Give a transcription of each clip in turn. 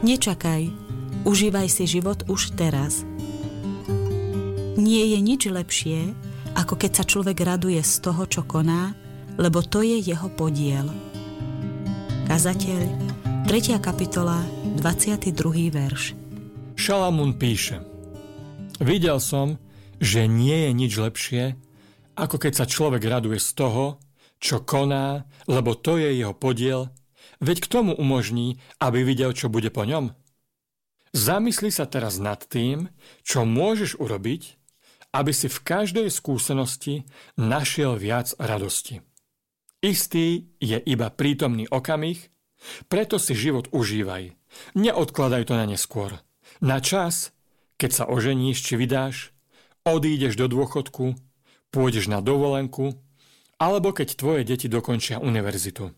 Nečakaj, užívaj si život už teraz. Nie je nič lepšie, ako keď sa človek raduje z toho, čo koná, lebo to je jeho podiel. Kazateľ, 3. kapitola, 22. verš. Šalamún píše: Videl som, že nie je nič lepšie, ako keď sa človek raduje z toho, čo koná, lebo to je jeho podiel, veď k tomu umožní, aby videl, čo bude po ňom. Zamysli sa teraz nad tým, čo môžeš urobiť, aby si v každej skúsenosti našiel viac radosti. Istý je iba prítomný okamih, preto si život užívaj. Neodkladaj to na neskôr. Na čas, keď sa oženíš či vydáš, odídeš do dôchodku, pôjdeš na dovolenku, alebo keď tvoje deti dokončia univerzitu.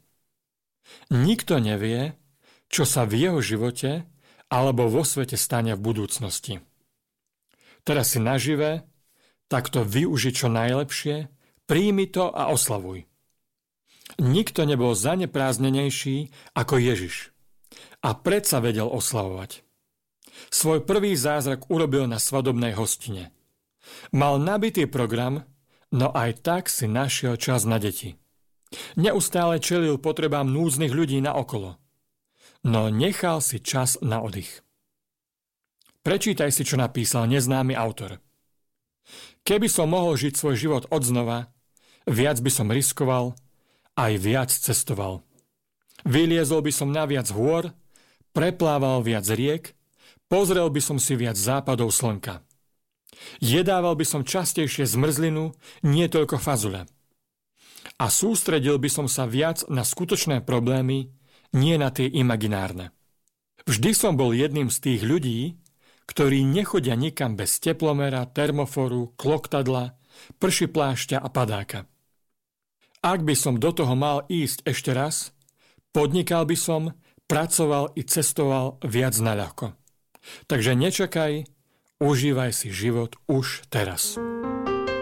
Nikto nevie, čo sa v jeho živote alebo vo svete stane v budúcnosti. Teraz si nažive, tak to využi čo najlepšie, príjmi to a oslavuj. Nikto nebol zaneprázdnenejší ako Ježiš a predsa vedel oslavovať. Svoj prvý zázrak urobil na svadobnej hostine. Mal nabitý program, no aj tak si našiel čas na deti. Neustále čelil potrebám núdznych ľudí naokolo, no nechal si čas na oddych. Prečítaj si, čo napísal neznámy autor. Keby som mohol žiť svoj život odznova, viac by som riskoval, aj viac cestoval. Vyliezol by som na viac hôr, preplával viac riek, pozrel by som si viac západov slnka. Jedával by som častejšie zmrzlinu, nie toľko fazule. A sústredil by som sa viac na skutočné problémy, nie na tie imaginárne. Vždy som bol jedným z tých ľudí, ktorí nechodia nikam bez teplomera, termoforu, kloktadla, pršiplášťa a padáka. Ak by som do toho mal ísť ešte raz, podnikal by som, pracoval i cestoval viac naľahko. Takže nečakaj, užívaj si život už teraz.